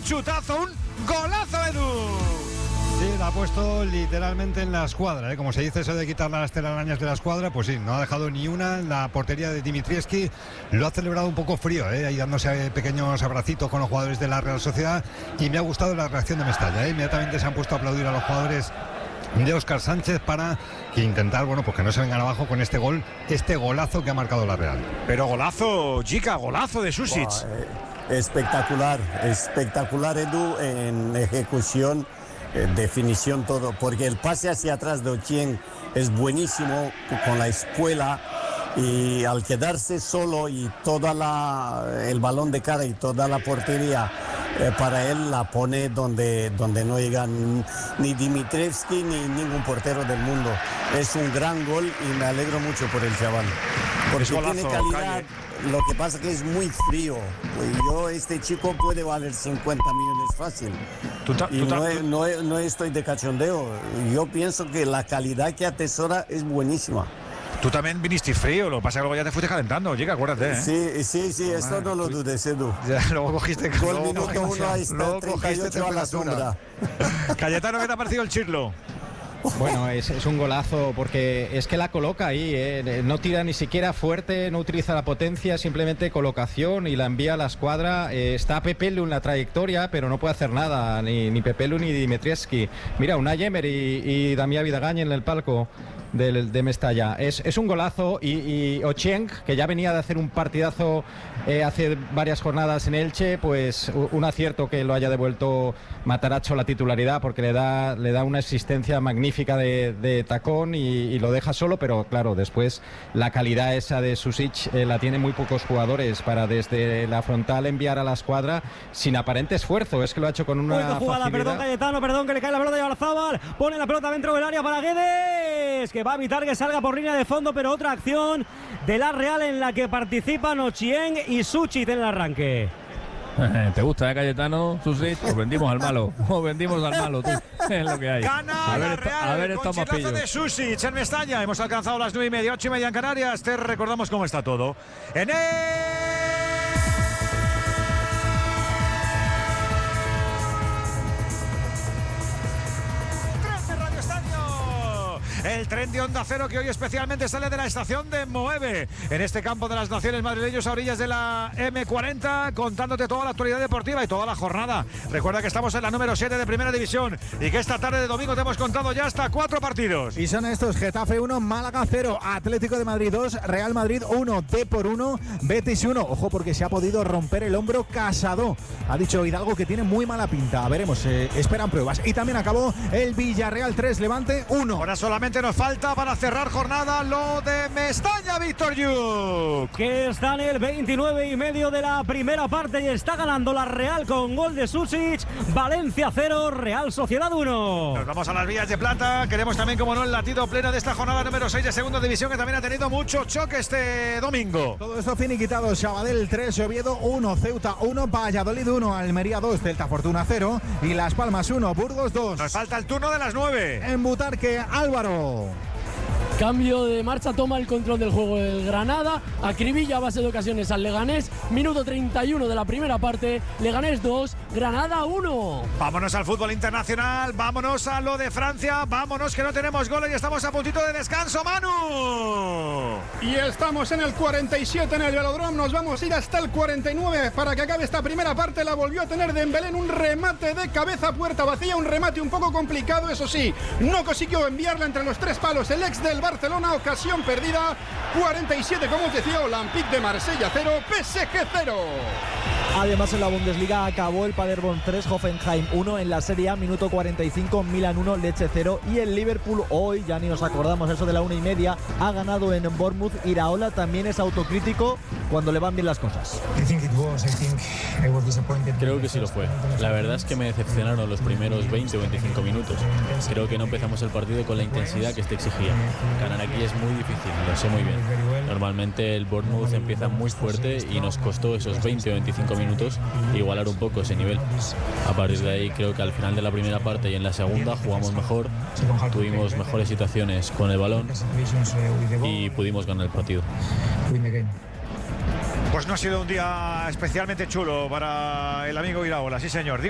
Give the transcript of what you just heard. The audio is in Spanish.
chutazo, un golazo, Edu. Sí, la ha puesto literalmente en la escuadra, ¿eh? Como se dice eso de quitar las telarañas de la escuadra, pues sí, no ha dejado ni una en la portería de Dimitrievski. Lo ha celebrado un poco frío, ahí dándose pequeños abracitos con los jugadores de la Real Sociedad, y me ha gustado la reacción de Mestalla, Inmediatamente se han puesto a aplaudir a los jugadores de Óscar Sánchez para intentar, bueno, pues que no se vengan abajo con este gol, este golazo que ha marcado la Real. Pero golazo, chica, golazo de Susic. Espectacular, Edu, en ejecución, definición, todo, porque el pase hacia atrás de Ochieng es buenísimo con la espuela, y al quedarse solo y el balón de cara y toda la portería para él la pone donde no llegan ni Dimitrievski ni ningún portero del mundo. Es un gran gol y me alegro mucho por el chaval, porque tiene calidad. Calle. Lo que pasa es que es muy frío. Este chico puede valer 50 millones fácil. No estoy de cachondeo. Yo pienso que la calidad que atesora es buenísima. Tú también viniste frío, lo que pasa es que luego ya te fuiste calentando, chica, acuérdate, ¿eh? Sí, esto no lo dudes, Edu. Ya, luego cogiste... Con el minuto 1 ahí está, 38 a la sombra. Cayetano, ¿qué te ha parecido el Chirlo? Bueno, es un golazo porque es que la coloca ahí, no tira ni siquiera fuerte, no utiliza la potencia, simplemente colocación y la envía a la escuadra. Está Pepelu en la trayectoria, pero no puede hacer nada, ni Pepelu ni Dimitrievski. Mira, Unai Emery y Damián Vidagañ en el palco de Mestalla. Es un golazo, y Ochieng, que ya venía de hacer un partidazo hace varias jornadas en Elche, pues un acierto que lo haya devuelto Matarazzo la titularidad, porque le da una existencia magnífica de tacón y lo deja solo, pero claro, después la calidad esa de Susic la tienen muy pocos jugadores para desde la frontal enviar a la escuadra sin aparente esfuerzo. Es que lo ha hecho con una jugada, facilidad. Perdón, Cayetano, que le cae la pelota de Oyarzabal, pone la pelota dentro del área para Guedes, que va a evitar que salga por línea de fondo, pero otra acción de la Real en la que participan Ochieng y Susic en el arranque. ¿Te gusta, Cayetano, Susic? Os vendimos al malo. Tú. Es lo que hay. Gana la Real, con chetazo de Susic en Mestalla. Hemos alcanzado las 9:30, 8:30 en Canarias. Te recordamos cómo está todo en el tren de Onda Cero, que hoy especialmente sale de la estación de Moeve, en este campo de las Naciones madrileños a orillas de la M40, contándote toda la actualidad deportiva y toda la jornada. Recuerda que estamos en la número 7 de Primera División y que esta tarde de domingo te hemos contado ya hasta 4 partidos. Y son estos: Getafe 1, Málaga 0, Atlético de Madrid 2, Real Madrid 1, Depor 1, Betis 1. Ojo, porque se ha podido romper el hombro Casado. Ha dicho Hidalgo que tiene muy mala pinta. Veremos, esperan pruebas. Y también acabó el Villarreal 3, Levante 1. Ahora solamente nos falta para cerrar jornada lo de Mestalla, Víctor Yuk, que está en el 29,5 de la primera parte y está ganando la Real con gol de Susic. Valencia 0, Real Sociedad 1. Nos vamos a las vías de plata. Queremos también, como no, el latido pleno de esta jornada número 6 de Segunda División, que también ha tenido mucho choque este domingo. Todo esto finiquitado: Sabadell 3, Oviedo 1, Ceuta 1, Valladolid 1, Almería 2, Celta Fortuna 0 y Las Palmas 1, Burgos 2. Nos falta el turno de las 9. En Butarque, Álvaro. Cambio de marcha, toma el control del juego el Granada, acribilla a base de ocasiones al Leganés, minuto 31 de la primera parte, Leganés 2, Granada 1. Vámonos al fútbol internacional, vámonos a lo de Francia, vámonos que no tenemos goles y estamos a puntito de descanso, Manu. Y estamos en el 47 en el Velodrome, nos vamos a ir hasta el 49 para que acabe esta primera parte. La volvió a tener Dembélé en un remate de cabeza, puerta vacía, un remate un poco complicado, eso sí, no consiguió enviarla entre los tres palos el ex del Barcelona, ocasión perdida. 47, como os decía, Olympique de Marsella 0, PSG 0. Además, en la Bundesliga acabó el Paderborn 3, Hoffenheim 1. En la Serie A, minuto 45, Milan 1, Lecce 0. Y el Liverpool hoy, ya ni nos acordamos, eso de la 1:30, ha ganado en Bournemouth. Iraola también es autocrítico cuando le van bien las cosas. Creo que sí lo fue. La verdad es que me decepcionaron los primeros 20 o 25 minutos. Creo que no empezamos el partido con la intensidad que este exigía. Ganar aquí es muy difícil, lo sé muy bien. Normalmente el Bournemouth empieza muy fuerte y nos costó esos 20 o 25 minutos igualar un poco ese nivel. A partir de ahí creo que al final de la primera parte y en la segunda jugamos mejor, tuvimos mejores situaciones con el balón y pudimos ganar el partido. Pues no ha sido un día especialmente chulo para el amigo Iraola, sí señor.